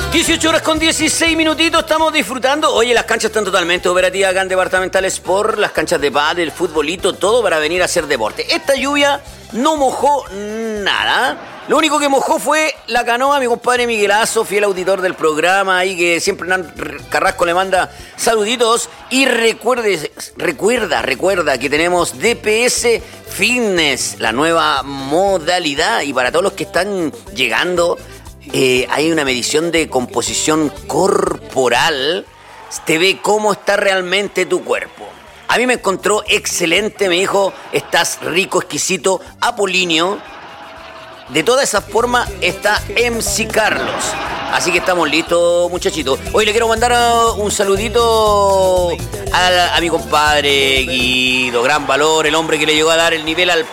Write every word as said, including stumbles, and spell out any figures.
dieciocho horas con dieciséis minutitos, estamos disfrutando. Oye, las canchas están totalmente operativas acá en Departamental Sport, las canchas de pádel, el futbolito, todo para venir a hacer deporte. Esta lluvia no mojó nada. Lo único que mojó fue la canoa, mi compadre Miguelazo, fiel auditor del programa, ahí que siempre Hernán Carrasco le manda saluditos. Y recuerde, recuerda, recuerda que tenemos D P S Fitness, la nueva modalidad. Y para todos los que están llegando, eh, hay una medición de composición corporal. Te ve cómo está realmente tu cuerpo. A mí me encontró excelente, me dijo, estás rico, exquisito, apolíneo. De todas esas formas está M C Carlos. Así que estamos listos, muchachitos. Hoy le quiero mandar un saludito a, a mi compadre Guido. Gran valor, el hombre que le llegó a dar el nivel al